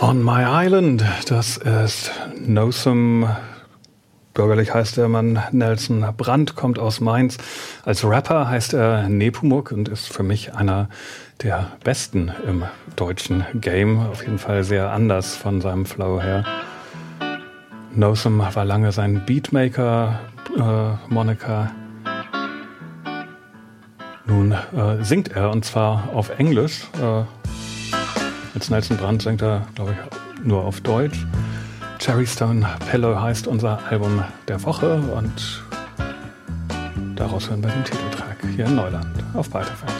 On My Island, das ist Nosum. Bürgerlich heißt der Mann Nelson Brandt, kommt aus Mainz. Als Rapper heißt er Nepomuk und ist für mich einer der besten im deutschen Game. Auf jeden Fall sehr anders von seinem Flow her. Nosum war lange sein Beatmaker, Moniker. Nun singt er, und zwar auf Englisch. Als Nelson Brandt singt er, glaube ich, nur auf Deutsch. Cherry Stone Pillow heißt unser Album der Woche und daraus hören wir den Titeltrack hier in Neuland auf Byte FM.